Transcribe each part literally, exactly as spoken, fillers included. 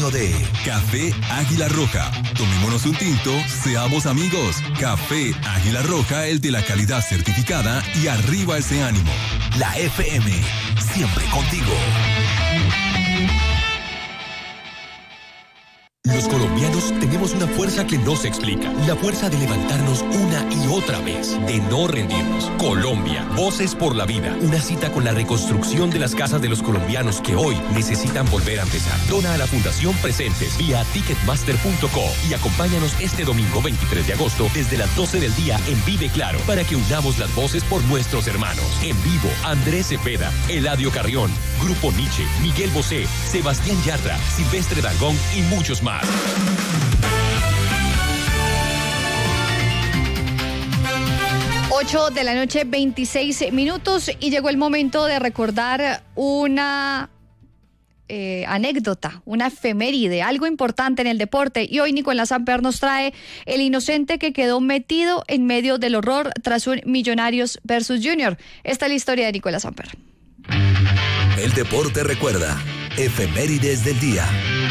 turno de Café Águila Roja. Tomémonos un tinto, seamos amigos. Café Águila Roja, el de la calidad certificada, y arriba ese ánimo. La F M, siempre contigo. Los colombianos tenemos una fuerza que no se explica. La fuerza de levantarnos una y otra vez, de no rendirnos. Colombia, Voces por la Vida. Una cita con la reconstrucción de las casas de los colombianos que hoy necesitan volver a empezar. Dona a la Fundación Presentes vía ticketmaster punto co y acompáñanos este domingo veintitrés de agosto desde las doce del día en Vive Claro para que unamos las voces por nuestros hermanos. En vivo, Andrés Cepeda, Eladio Carrión, Grupo Nietzsche, Miguel Bosé, Sebastián Yatra, Silvestre Dangond y muchos más. ocho de la noche, veintiséis minutos, y llegó el momento de recordar una eh, anécdota, una efeméride, algo importante en el deporte. Y hoy Nicolás Samper nos trae el inocente que quedó metido en medio del horror tras un Millonarios versus Junior. Esta es la historia de Nicolás Samper. El deporte recuerda, efemérides del día.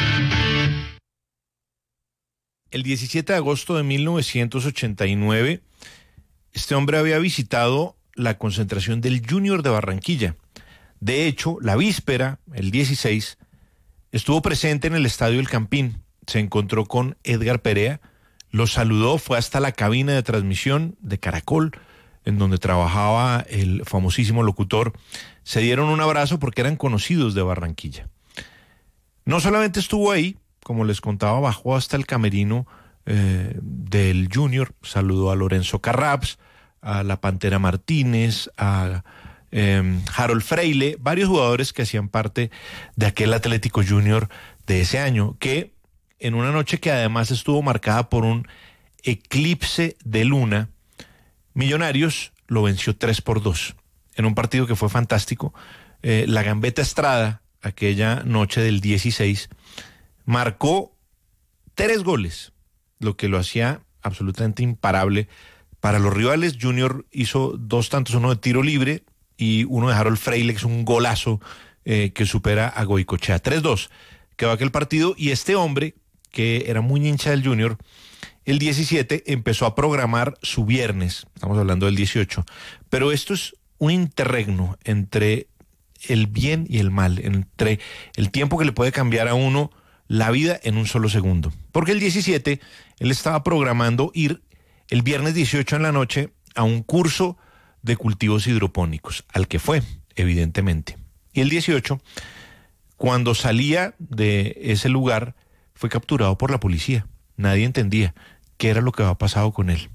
El diecisiete de agosto de mil novecientos ochenta y nueve, este hombre había visitado la concentración del Junior de Barranquilla. De hecho, la víspera, el dieciséis, estuvo presente en el Estadio El Campín. Se encontró con Edgar Perea, lo saludó, fue hasta la cabina de transmisión de Caracol, en donde trabajaba el famosísimo locutor. Se dieron un abrazo porque eran conocidos de Barranquilla. No solamente estuvo ahí, como les contaba, bajó hasta el camerino eh, del Junior, saludó a Lorenzo Carraps, a la Pantera Martínez, a eh, Harold Freile, varios jugadores que hacían parte de aquel Atlético Junior de ese año, que en una noche que además estuvo marcada por un eclipse de luna, Millonarios lo venció tres por dos, en un partido que fue fantástico. Eh, la Gambetta Estrada, aquella noche del dieciséis, marcó tres goles, lo que lo hacía absolutamente imparable para los rivales. Junior hizo dos tantos, uno de tiro libre y uno de Harold Freile, que es un golazo eh, que supera a Goicoechea. tres dos quedó aquel partido, y este hombre, que era muy hincha del Junior, el diecisiete empezó a programar su viernes, estamos hablando del dieciocho, pero esto es un interregno entre el bien y el mal, entre el tiempo que le puede cambiar a uno la vida en un solo segundo. Porque el diecisiete él estaba programando ir el viernes dieciocho en la noche a un curso de cultivos hidropónicos, al que fue, evidentemente. Y el dieciocho, cuando salía de ese lugar, fue capturado por la policía. Nadie entendía qué era lo que había pasado con él.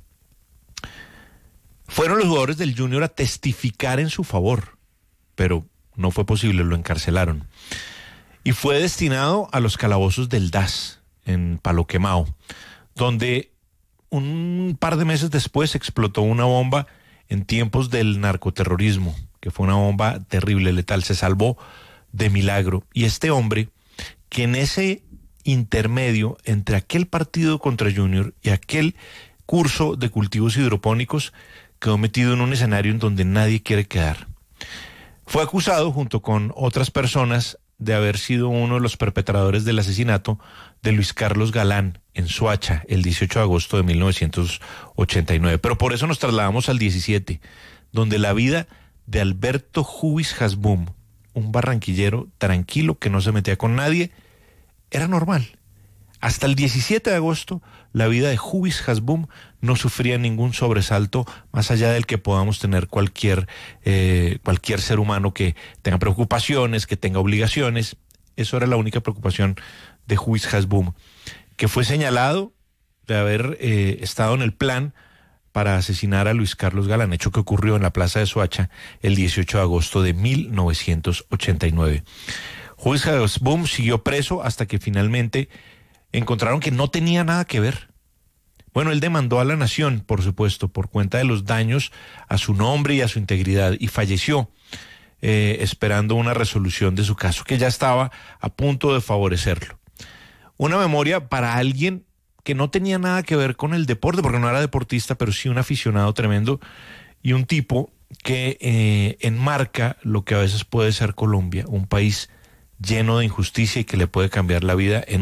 Fueron los jugadores del Junior a testificar en su favor, pero no fue posible, lo encarcelaron. Y fue destinado a los calabozos del D A S, en Palo Quemao, donde un par de meses después explotó una bomba en tiempos del narcoterrorismo, que fue una bomba terrible, letal. Se salvó de milagro. Y este hombre, que en ese intermedio entre aquel partido contra Junior y aquel curso de cultivos hidropónicos, quedó metido en un escenario en donde nadie quiere quedar. Fue acusado, junto con otras personas, de haber sido uno de los perpetradores del asesinato de Luis Carlos Galán en Soacha el dieciocho de agosto de mil novecientos ochenta y nueve. Pero por eso nos trasladamos al diecisiete, donde la vida de Alberto Jubis Hasbum, un barranquillero tranquilo que no se metía con nadie, era normal. Hasta el diecisiete de agosto, la vida de Jubis Hasbum no sufría ningún sobresalto, más allá del que podamos tener cualquier, eh, cualquier ser humano que tenga preocupaciones, que tenga obligaciones. Eso era la única preocupación de Jubis Hasbum, que fue señalado de haber eh, estado en el plan para asesinar a Luis Carlos Galán, hecho que ocurrió en la plaza de Soacha el dieciocho de agosto de mil novecientos ochenta y nueve. Jubis Hasbum siguió preso hasta que finalmente encontraron que no tenía nada que ver. Bueno, él demandó a la nación, por supuesto, por cuenta de los daños a su nombre y a su integridad, y falleció eh, esperando una resolución de su caso, que ya estaba a punto de favorecerlo. Una memoria para alguien que no tenía nada que ver con el deporte, porque no era deportista, pero sí un aficionado tremendo, y un tipo que eh, enmarca lo que a veces puede ser Colombia, un país lleno de injusticia y que le puede cambiar la vida en